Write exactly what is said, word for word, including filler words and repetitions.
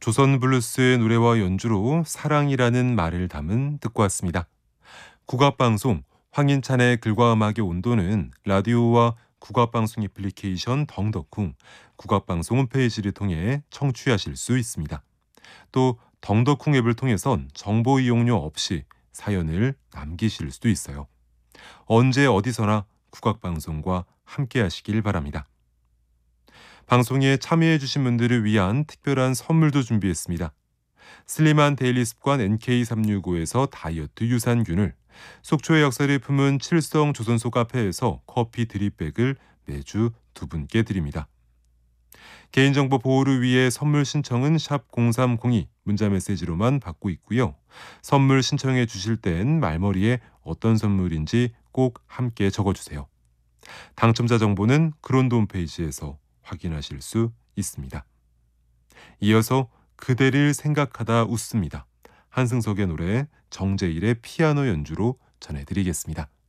조선 블루스의 노래와 연주로 사랑이라는 말을 담은 듣고 왔습니다. 국악방송 황인찬의 글과 음악의 온도는 라디오와 국악방송 애플리케이션 덩덕쿵, 국악방송 홈페이지를 통해 청취하실 수 있습니다. 또 덩덕쿵 앱을 통해선 정보 이용료 없이 사연을 남기실 수도 있어요. 언제 어디서나 국악방송과 함께 하시길 바랍니다. 방송에 참여해 주신 분들을 위한 특별한 선물도 준비했습니다. 슬림한 데일리 습관 엔케이 삼육오에서 다이어트 유산균을, 속초의 역사를 품은 칠성 조선소 카페에서 커피 드립백을 매주 두 분께 드립니다. 개인정보 보호를 위해 선물 신청은 샵 공삼공이 문자메시지로만 받고 있고요. 선물 신청해 주실 땐 말머리에 어떤 선물인지 꼭 함께 적어주세요. 당첨자 정보는 그론도 홈페이지에서 확인하실 수 있습니다. 이어서 그대를 생각하다 웃습니다. 한승석의 노래 정재일의 피아노 연주로 전해드리겠습니다.